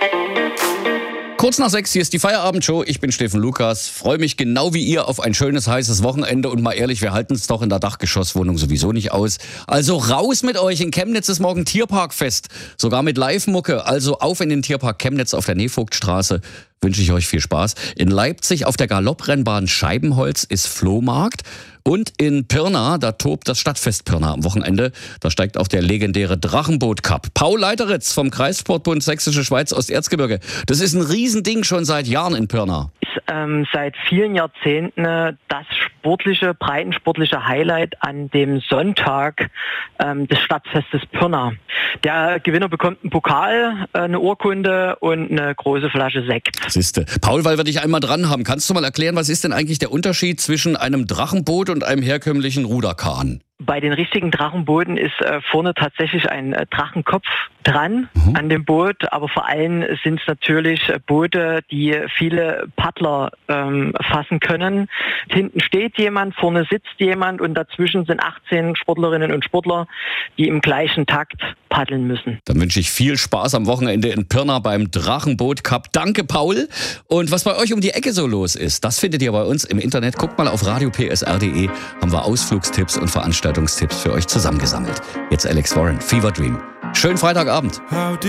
Kurz nach 6, hier ist die Feierabendshow. Ich bin Steffen Lukas. Freue mich genau wie ihr auf ein schönes, heißes Wochenende. Und mal ehrlich, wir halten es doch in der Dachgeschosswohnung sowieso nicht aus. Also raus mit euch. In Chemnitz ist morgen Tierparkfest. Sogar mit Live-Mucke. Also auf in den Tierpark Chemnitz auf der Neevogtstraße. Wünsche ich euch viel Spaß. In Leipzig auf der Galopprennbahn Scheibenholz ist Flohmarkt. Und in Pirna, da tobt das Stadtfest Pirna am Wochenende. Da steigt auch der legendäre Drachenboot-Cup. Paul Leiteritz vom Kreissportbund Sächsische Schweiz Osterzgebirge. Das ist ein Riesending schon seit Jahren in Pirna. Seit vielen Jahrzehnten das breitensportliche Highlight an dem Sonntag des Stadtfestes Pirna. Der Gewinner bekommt einen Pokal, eine Urkunde und eine große Flasche Sekt. Siehste. Paul, weil wir dich einmal dran haben, kannst du mal erklären, was ist denn eigentlich der Unterschied zwischen einem Drachenboot und einem herkömmlichen Ruderkahn? Bei den richtigen Drachenbooten ist vorne tatsächlich ein Drachenkopf dran an dem Boot, aber vor allem sind es natürlich Boote, die viele Paddler fassen können. Hinten steht jemand, vorne sitzt jemand und dazwischen sind 18 Sportlerinnen und Sportler, die im gleichen Takt paddeln müssen. Dann wünsche ich viel Spaß am Wochenende in Pirna beim Drachenboot Cup. Danke, Paul. Und was bei euch um die Ecke so los ist, das findet ihr bei uns im Internet. Guckt mal auf radiopsr.de, haben wir Ausflugstipps und Veranstaltungstipps für euch zusammengesammelt. Jetzt Alex Warren, Fever Dream. Schönen Freitagabend.